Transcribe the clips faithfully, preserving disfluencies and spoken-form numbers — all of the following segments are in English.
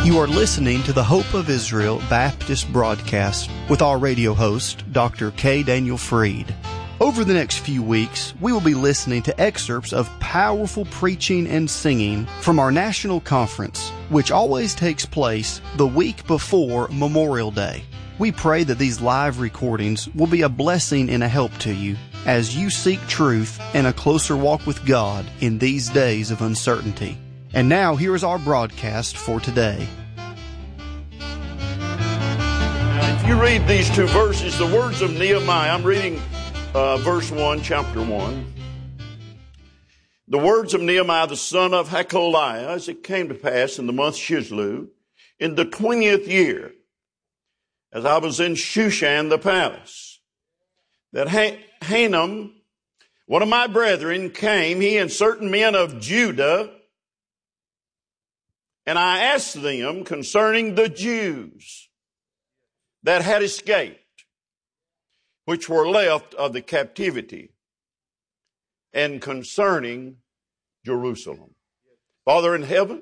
You are listening to the Hope of Israel Baptist broadcast with our radio host, Doctor K. Daniel Freed. Over the next few weeks, we will be listening to excerpts of powerful preaching and singing from our national conference, which always takes place the week before Memorial Day. We pray that these live recordings will be a blessing and a help to you as you seek truth and a closer walk with God in these days of uncertainty. And now, here is our broadcast for today. Now, if you read these two verses, the words of Nehemiah, I'm reading uh, verse one, chapter one. The words of Nehemiah, the son of Hakaliah, as it came to pass in the month Shisleu, in the twentieth year, as I was in Shushan the palace, that Hanam, one of my brethren, came, he and certain men of Judah, and I asked them concerning the Jews that had escaped, which were left of the captivity, and concerning Jerusalem. Father in heaven,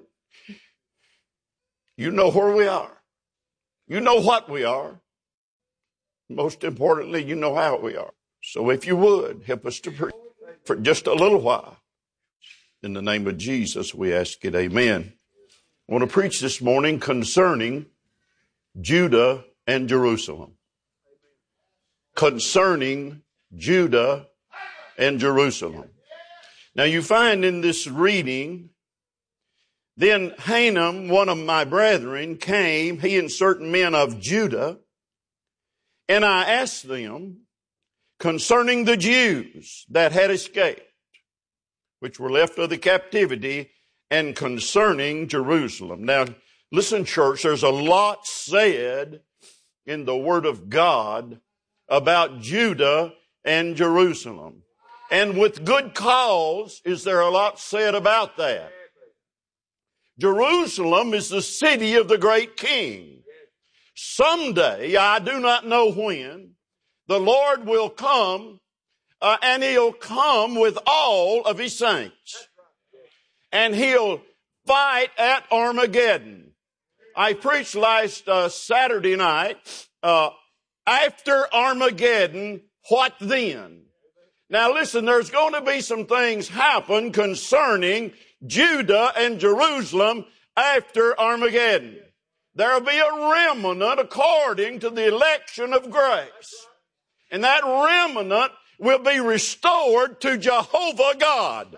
you know where we are. You know what we are. Most importantly, you know how we are. So if you would, help us to pray for just a little while. In the name of Jesus, we ask it. Amen. I want to preach this morning concerning Judah and Jerusalem. Concerning Judah and Jerusalem. Now you find in this reading, then Hanam, one of my brethren, came, he and certain men of Judah, and I asked them concerning the Jews that had escaped, which were left of the captivity, and concerning Jerusalem. Now, listen, church, there's a lot said in the Word of God about Judah and Jerusalem. And with good cause is there a lot said about that. Jerusalem is the city of the great king. Someday, I do not know when, the Lord will come uh, and He'll come with all of His saints. And He'll fight at Armageddon. I preached last uh, Saturday night, uh, after Armageddon, what then? Now listen, there's going to be some things happen concerning Judah and Jerusalem after Armageddon. There'll be a remnant according to the election of grace. And that remnant will be restored to Jehovah God.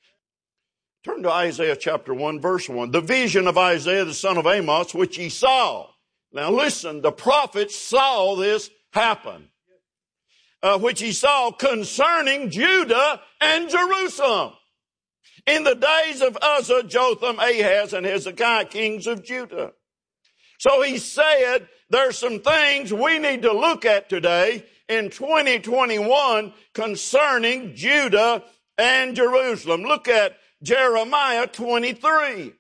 Turn to Isaiah chapter one, verse one. The vision of Isaiah, the son of Amos, which he saw. Now listen, the prophet saw this happen. Uh, which he saw concerning Judah and Jerusalem. In the days of Uzzah, Jotham, Ahaz, and Hezekiah, kings of Judah. So he said, there's some things we need to look at today in twenty twenty-one concerning Judah and Jerusalem. Look at Jeremiah twenty-three.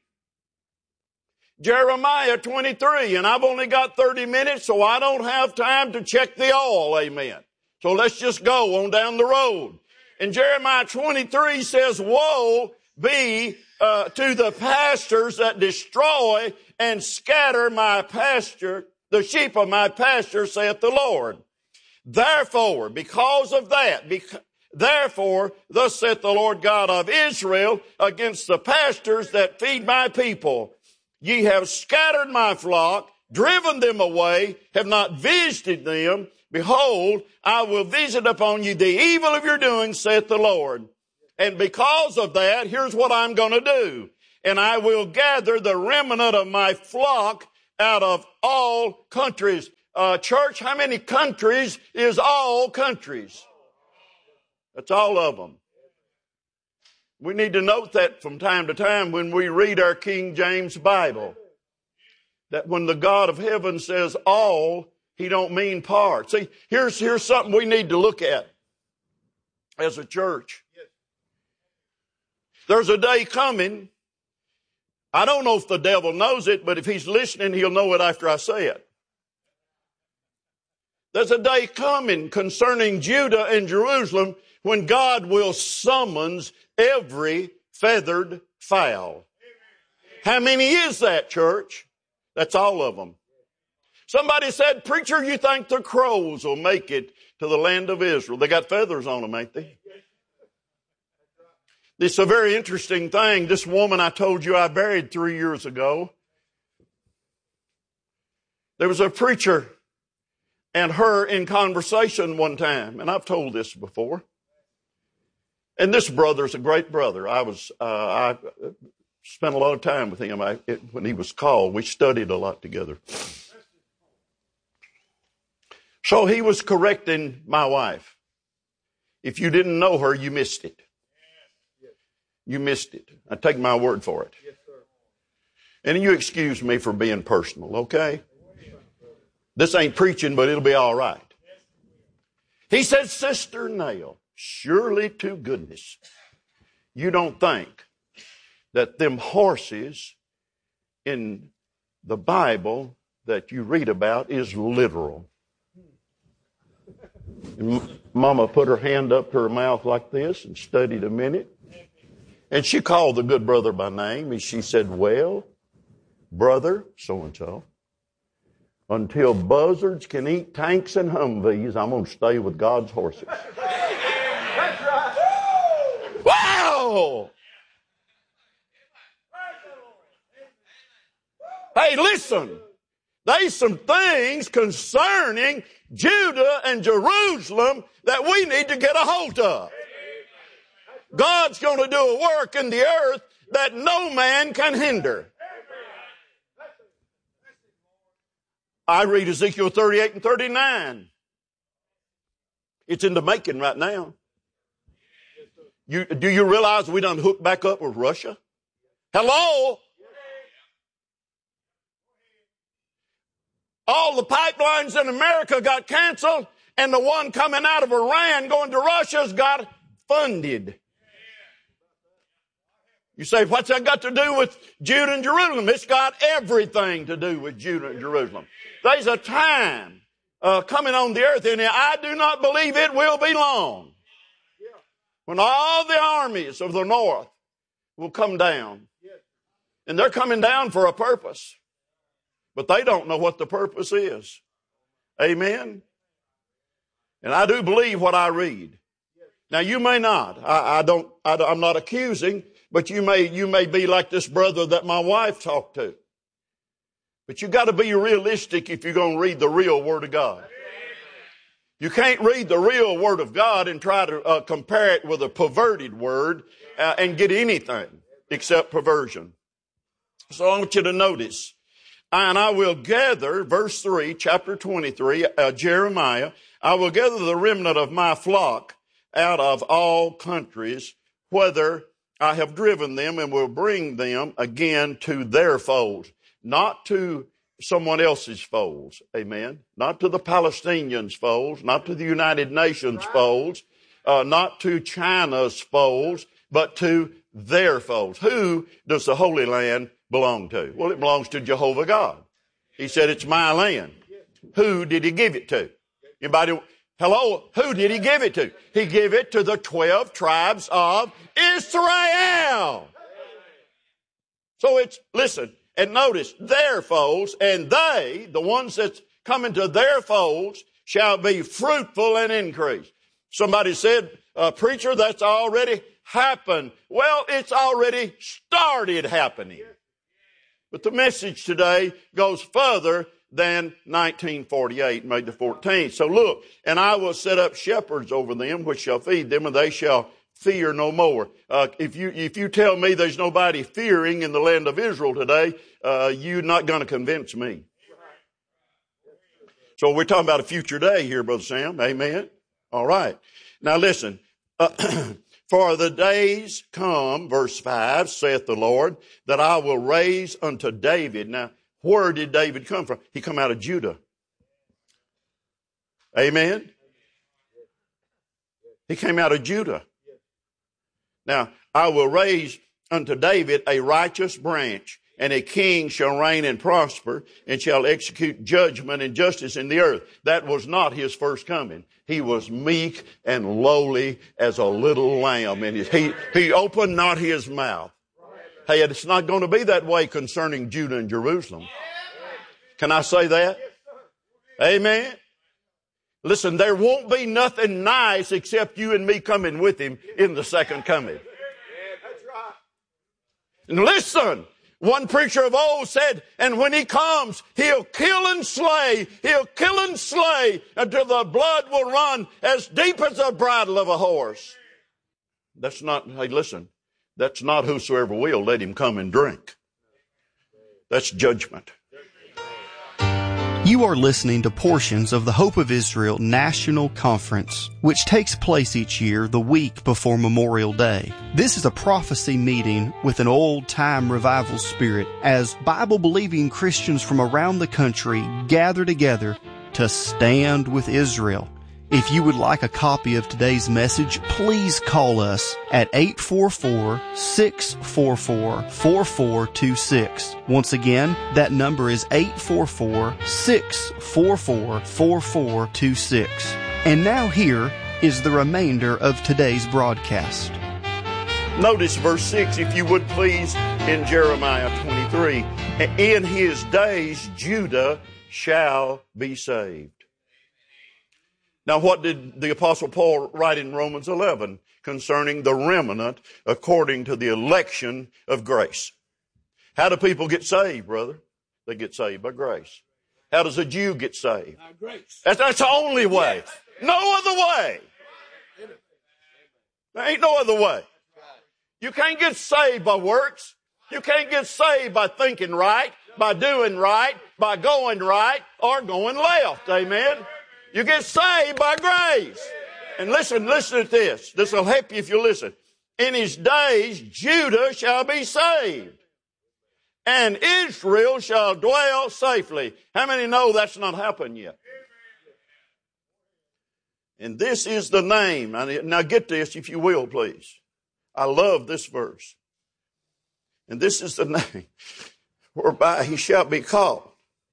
Jeremiah twenty-three, and I've only got thirty minutes, so I don't have time to check the oil, amen. So let's just go on down the road. And Jeremiah twenty-three says, woe be uh, to the pastors that destroy and scatter my pasture, the sheep of my pasture, saith the Lord. Therefore, because of that, bec- therefore, thus saith the Lord God of Israel against the pastors that feed my people. Ye have scattered my flock, driven them away, have not visited them. Behold, I will visit upon you the evil of your doing, saith the Lord. And because of that, here's what I'm going to do. And I will gather the remnant of my flock out of all countries. Uh, church, how many countries is all countries? That's all of them. We need to note that from time to time when we read our King James Bible. That when the God of heaven says all, He don't mean part. See, here's, here's something we need to look at as a church. There's a day coming. I don't know if the devil knows it, but if he's listening, he'll know it after I say it. There's a day coming concerning Judah and Jerusalem when God will summons every feathered fowl. How many is that, church? That's all of them. Somebody said, preacher, you think the crows will make it to the land of Israel? They got feathers on them, ain't they? This is a very interesting thing. This woman I told you I buried three years ago, there was a preacher and her in conversation one time, and I've told this before. And this brother's a great brother. I was, uh, I spent a lot of time with him I, it, when he was called. We studied a lot together. So he was correcting my wife. If you didn't know her, you missed it. You missed it. I take my word for it. And you excuse me for being personal, okay? This ain't preaching, but it'll be all right. He said, Sister Nell, surely to goodness, you don't think that them horses in the Bible that you read about is literal. And Mama put her hand up to her mouth like this and studied a minute. And she called the good brother by name, and she said, well, brother so-and-so, until buzzards can eat tanks and Humvees, I'm going to stay with God's horses. That's right. Wow! Hey, listen. There's some things concerning Judah and Jerusalem that we need to get a hold of. God's going to do a work in the earth that no man can hinder. I read Ezekiel thirty-eight and thirty-nine. It's in the making right now. You, do you realize we done hooked back up with Russia? Hello? All the pipelines in America got canceled, and the one coming out of Iran going to Russia's got funded. You say, what's that got to do with Judah and Jerusalem? It's got everything to do with Judah and Jerusalem. There's a time uh, coming on the earth, and I do not believe it will be long, when all the armies of the north will come down. And they're coming down for a purpose. But they don't know what the purpose is. Amen? And I do believe what I read. Now, you may not. I, I don't, I, I'm not accusing, but you may, you may be like this brother that my wife talked to. But you got to be realistic if you're going to read the real Word of God. You can't read the real Word of God and try to uh, compare it with a perverted word uh, and get anything except perversion. So I want you to notice. And I will gather, verse three, chapter twenty-three, uh, Jeremiah, I will gather the remnant of my flock out of all countries, whither I have driven them, and will bring them again to their folds. Not to someone else's folds, amen? Not to the Palestinians' folds, not to the United Nations folds, uh, not to China's folds, but to their folds. Who does the Holy Land belong to? Well, it belongs to Jehovah God. He said, it's my land. Who did he give it to? Anybody? Hello? Who did he give it to? He gave it to the twelve tribes of Israel. So it's, listen, and notice, their folds, and they, the ones that's coming to their folds, shall be fruitful and increase. Somebody said, uh, preacher, that's already happened. Well, it's already started happening. But the message today goes further than nineteen forty-eight, May the fourteenth. So look, and I will set up shepherds over them, which shall feed them, and they shall fear no more. Uh, if you if you tell me there's nobody fearing in the land of Israel today, uh, you're not going to convince me. So we're talking about a future day here, Brother Sam. Amen. All right. Now listen. Uh, For the days come, verse five, saith the Lord, that I will raise unto David. Now, where did David come from? He come out of Judah. Amen? He came out of Judah. Now, I will raise unto David a righteous branch, and a king shall reign and prosper, and shall execute judgment and justice in the earth. That was not his first coming. He was meek and lowly as a little lamb, and he, he opened not his mouth. Hey, it's not going to be that way concerning Judah and Jerusalem. Can I say that? Amen. Listen, there won't be nothing nice except you and me coming with him in the second coming. And listen, one preacher of old said, and when he comes, he'll kill and slay, he'll kill and slay until the blood will run as deep as the bridle of a horse. That's not, hey listen, that's not whosoever will, let him come and drink. That's judgment. You are listening to portions of the Hope of Israel National Conference, which takes place each year the week before Memorial Day. This is a prophecy meeting with an old-time revival spirit as Bible-believing Christians from around the country gather together to stand with Israel. If you would like a copy of today's message, please call us at eight four four, six four four, four four two six. Once again, that number is eight four four, six four four, four four two six. And now here is the remainder of today's broadcast. Notice verse six, if you would please, in Jeremiah twenty-three. In his days Judah shall be saved. Now, what did the Apostle Paul write in Romans eleven concerning the remnant according to the election of grace? How do people get saved, brother? They get saved by grace. How does a Jew get saved? By grace. That's, that's the only way. No other way. There ain't no other way. You can't get saved by works. You can't get saved by thinking right, by doing right, by going right, or going left. Amen. You get saved by grace. And listen, listen to this. This will help you if you listen. In his days, Judah shall be saved, and Israel shall dwell safely. How many know that's not happened yet? And this is the name. Now get this, if you will, please. I love this verse. And this is the name whereby he shall be called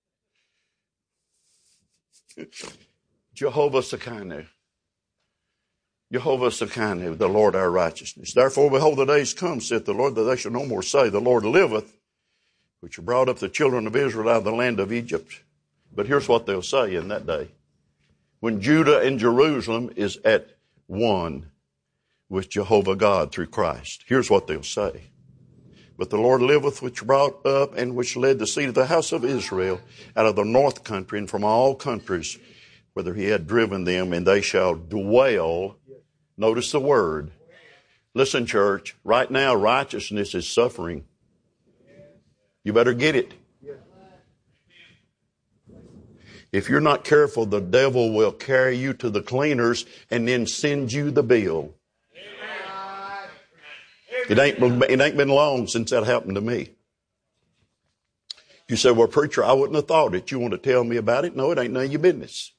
Jehovah Sekinu. Jehovah Sekinu, the Lord our righteousness. Therefore, behold, the days come, saith the Lord, that they shall no more say, the Lord liveth, which brought up the children of Israel out of the land of Egypt. But here's what they'll say in that day. When Judah and Jerusalem is at one with Jehovah God through Christ. Here's what they'll say. But the Lord liveth, which brought up and which led the seed of the house of Israel out of the north country and from all countries, whether he had driven them, and they shall dwell. Notice the word. Listen, church, right now righteousness is suffering. You better get it. If you're not careful, the devil will carry you to the cleaners and then send you the bill. It ain't, it ain't been long since that happened to me. You say, well, preacher, I wouldn't have thought it. You want to tell me about it? No, it ain't none of your business.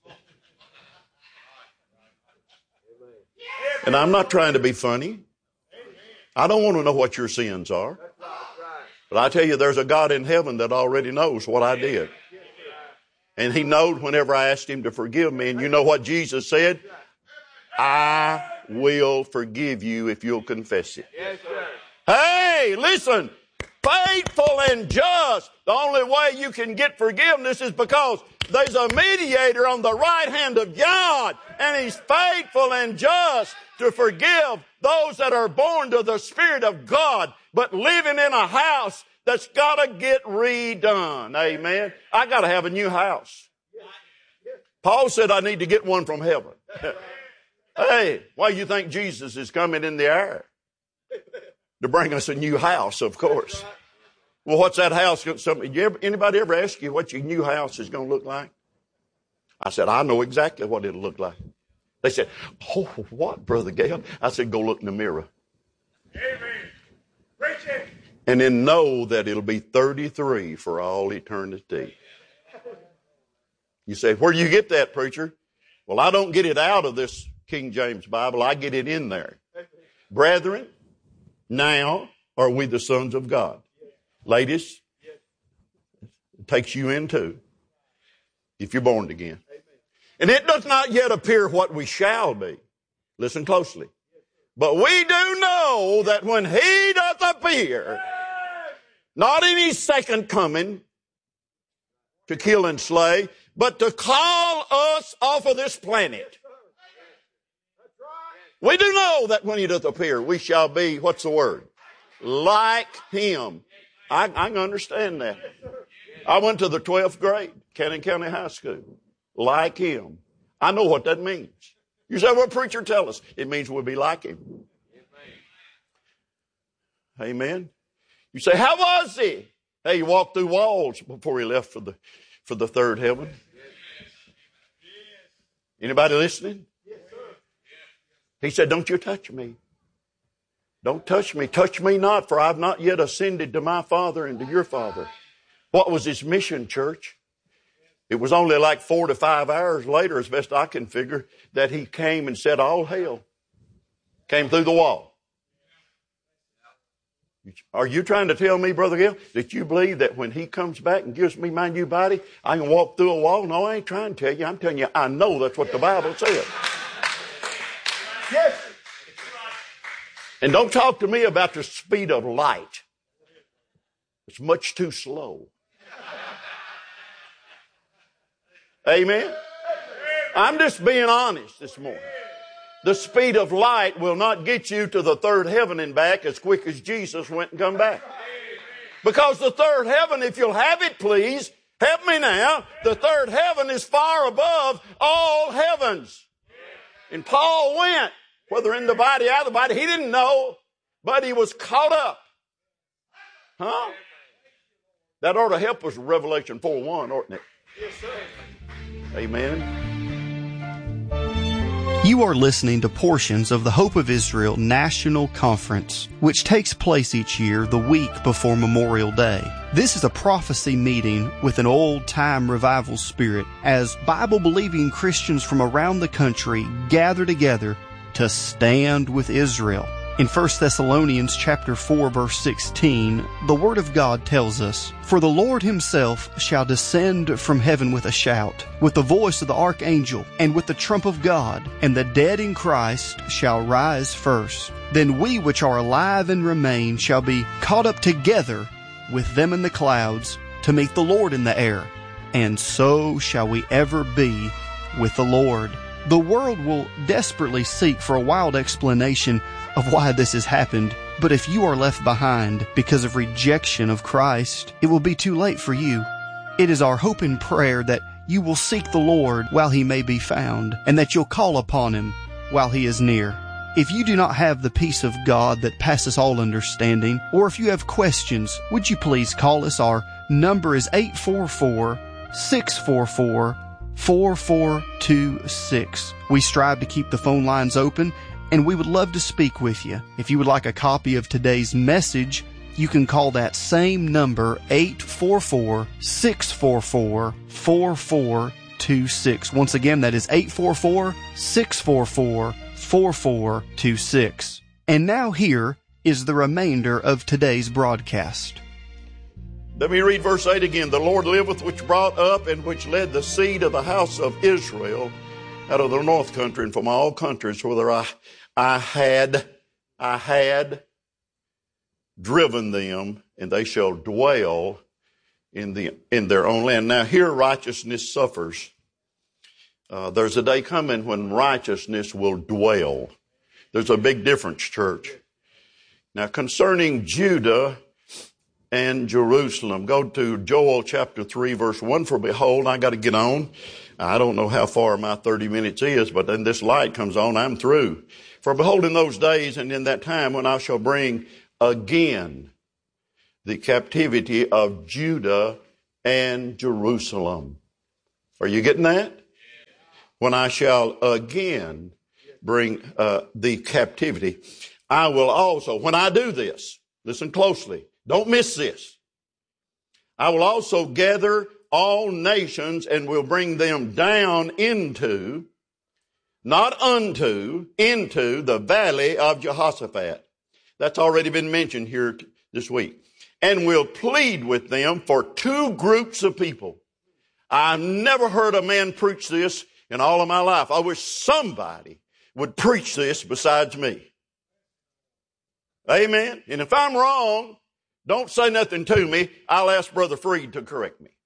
And I'm not trying to be funny. I don't want to know what your sins are. But I tell you, there's a God in heaven that already knows what I did. And he knowed whenever I asked him to forgive me. And you know what Jesus said? I will forgive you if you'll confess it. Hey, listen. Faithful and just. The only way you can get forgiveness is because there's a mediator on the right hand of God, and he's faithful and just to forgive those that are born to the Spirit of God, but living in a house that's got to get redone. Amen. I got to have a new house. Paul said I need to get one from heaven. Hey, why do you think Jesus is coming in the air? To bring us a new house, of course. Well, what's that house? Something, you ever, anybody ever ask you what your new house is going to look like? I said, I know exactly what it'll look like. They said, oh, what, Brother Gale? I said, go look in the mirror. Amen. Preach it. And then know that it'll be thirty-three for all eternity. You say, where do you get that, preacher? Well, I don't get it out of this King James Bible. I get it in there. Brethren, now are we the sons of God. Ladies, it takes you in too, if you're born again. And it does not yet appear what we shall be. Listen closely. But we do know that when he doth appear, not in his second coming, to kill and slay, but to call us off of this planet. We do know that when he doth appear, we shall be, what's the word? Like him. I, I can understand that. I went to the twelfth grade, Cannon County High School. Like him. I know what that means. You say, well, preacher, tell us. It means we'll be like him. Amen. You say, how was he? Hey, he walked through walls before he left for the, for the third heaven. Anybody listening? He said, don't you touch me. Don't touch me. Touch me not, for I've not yet ascended to my Father and to your Father. What was his mission, church? It was only like four to five hours later, as best I can figure, that he came and said, all hail. Came through the wall. Are you trying to tell me, Brother Gill, that you believe that when he comes back and gives me my new body, I can walk through a wall? No, I ain't trying to tell you. I'm telling you, I know that's what the Bible says. Yes. And don't talk to me about the speed of light. It's much too slow. Amen? I'm just being honest this morning. The speed of light will not get you to the third heaven and back as quick as Jesus went and come back. Because the third heaven, if you'll have it, please, help me now, the third heaven is far above all heavens. And Paul went, whether in the body, out of the body, he didn't know, but he was caught up. Huh? That ought to help us with Revelation four one, oughtn't it? Yes, sir. Amen. You are listening to portions of the Hope of Israel National Conference, which takes place each year the week before Memorial Day. This is a prophecy meeting with an old-time revival spirit as Bible-believing Christians from around the country gather together to stand with Israel. In First Thessalonians chapter four, verse sixteen, the Word of God tells us, "For the Lord himself shall descend from heaven with a shout, with the voice of the archangel, and with the trump of God, and the dead in Christ shall rise first. Then we which are alive and remain shall be caught up together with them in the clouds to meet the Lord in the air, and so shall we ever be with the Lord." The world will desperately seek for a wild explanation of why this has happened, but if you are left behind because of rejection of Christ, it will be too late for you. It is our hope and prayer that you will seek the Lord while he may be found, and that you'll call upon him while he is near. If you do not have the peace of God that passes all understanding, or if you have questions, would you please call us? Our number is eight four four, six four four, four four two six. We strive to keep the phone lines open, and we would love to speak with you. If you would like a copy of today's message, you can call that same number, eight four four, six four four, four four two six. Once again, that is eight four four, six four four, four four two six. And now here is the remainder of today's broadcast. Let me read verse eight again. "The Lord liveth, which brought up and which led the seed of the house of Israel out of the north country and from all countries, whither I, I had, I had driven them, and they shall dwell in the in their own land." Now here righteousness suffers. Uh, there's a day coming when righteousness will dwell. There's a big difference, church. Now concerning Judah and Jerusalem, go to Joel chapter three, verse one. "For behold," I got to get on. I don't know how far my thirty minutes is, but then this light comes on, I'm through. "For behold, in those days and in that time when I shall bring again the captivity of Judah and Jerusalem." Are you getting that? When I shall again bring uh, the captivity, I will also, when I do this, listen closely, don't miss this. "I will also gather all nations and will bring them down into," not unto, into the valley of Jehoshaphat. That's already been mentioned here this week. "And will plead with them for two groups of people." I've never heard a man preach this in all of my life. I wish somebody would preach this besides me. Amen. And if I'm wrong, don't say nothing to me. I'll ask Brother Freed to correct me.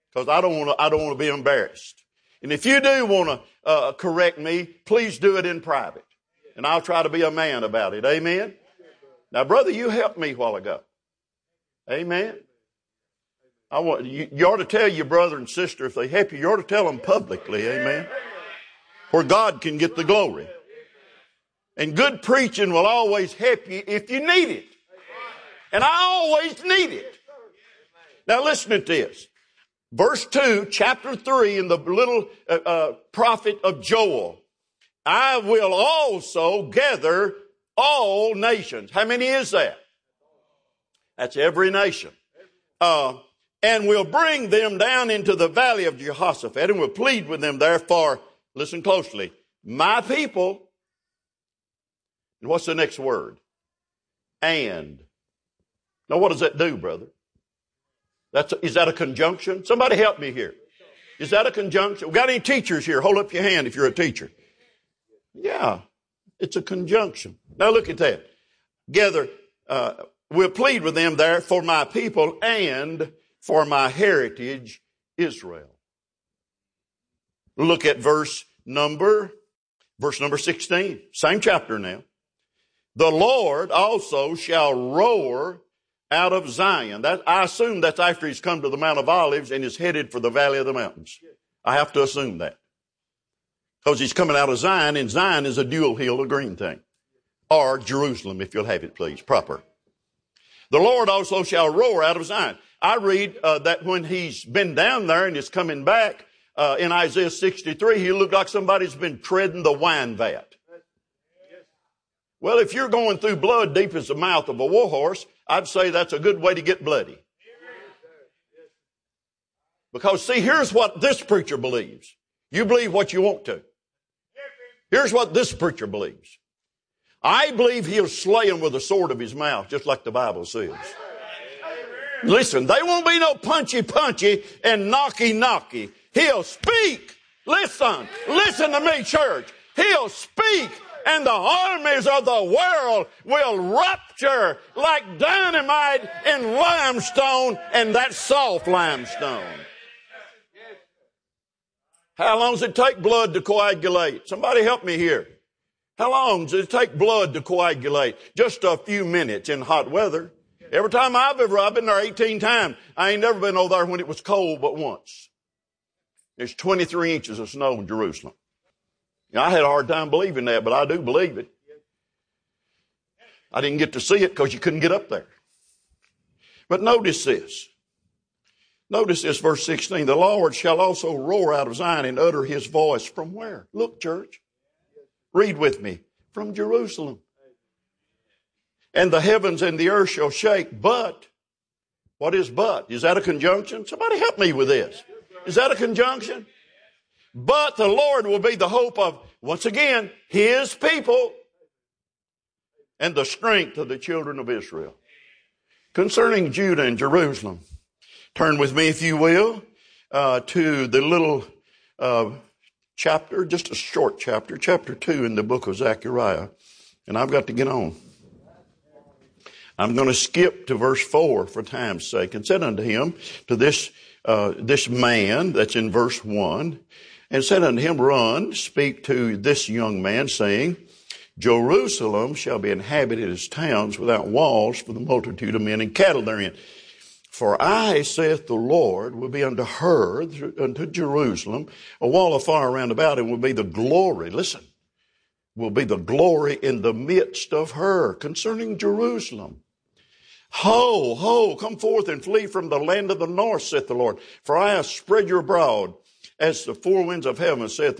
because I don't want to, I don't want to be embarrassed. And if you do want to uh, correct me, please do it in private. And I'll try to be a man about it. Amen? Now, brother, you helped me a while ago. Amen? I want you, you ought to tell your brother and sister if they help you, you ought to tell them publicly. Amen? Where God can get the glory. And good preaching will always help you if you need it. And I always need it. Now listen to this. Verse two, chapter three, in the little uh, uh, prophet of Joel. I will also gather all nations. How many is that? That's every nation. Uh, and will bring them down into the valley of Jehoshaphat, and will plead with them therefore, listen closely, my people. And what's the next word? And. Now what does that do, brother? That's a, is that a conjunction? Somebody help me here. Is that a conjunction? We got any teachers here? Hold up your hand if you're a teacher. Yeah, it's a conjunction. Now look at that. Gather, uh, we'll plead with them there for my people and for my heritage, Israel. Look at verse number, verse number sixteen. Same chapter now. The Lord also shall roar out of Zion. That, I assume that's after he's come to the Mount of Olives and is headed for the Valley of the Mountains. I have to assume that. Because he's coming out of Zion, and Zion is a dual hill, a green thing. Or Jerusalem, if you'll have it, please, proper. The Lord also shall roar out of Zion. I read uh, that when he's been down there and is coming back uh, in Isaiah sixty-three, he looked like somebody's been treading the wine vat. Well, if you're going through blood deep as the mouth of a war horse, I'd say that's a good way to get bloody. Because, see, here's what this preacher believes. You believe what you want to. Here's what this preacher believes. I believe he'll slay him with the sword of his mouth, just like the Bible says. Listen, they won't be no punchy-punchy and knocky-knocky. He'll speak. Listen, listen to me, church. He'll speak. And the armies of the world will rupture like dynamite in limestone, and that's soft limestone. How long does it take blood to coagulate? Somebody help me here. How long does it take blood to coagulate? Just a few minutes in hot weather. Every time I've ever, I've been there eighteen times. I ain't never been over there when it was cold but once. There's twenty-three inches of snow in Jerusalem. You know, I had a hard time believing that, but I do believe it. I didn't get to see it because you couldn't get up there. But notice this. Notice this, verse sixteen. The Lord shall also roar out of Zion and utter his voice from where? Look, church. Read with me. From Jerusalem. And the heavens and the earth shall shake, but, what is but? Is that a conjunction? Somebody help me with this. Is that a conjunction? But the Lord will be the hope of, once again, his people and the strength of the children of Israel. Concerning Judah and Jerusalem, turn with me, if you will, uh, to the little uh, chapter, just a short chapter, chapter two in the book of Zechariah. And I've got to get on. I'm going to skip to verse four for time's sake. And said unto him, to this uh, this man that's in verse one, and said unto him, run, speak to this young man, saying, Jerusalem shall be inhabited as towns without walls for the multitude of men and cattle therein. For I, saith the Lord, will be unto her, unto Jerusalem, a wall of fire round about, and will be the glory, listen, will be the glory in the midst of her. Concerning Jerusalem, ho, ho, come forth and flee from the land of the north, saith the Lord. For I have spread you abroad as the four winds of heaven, saith the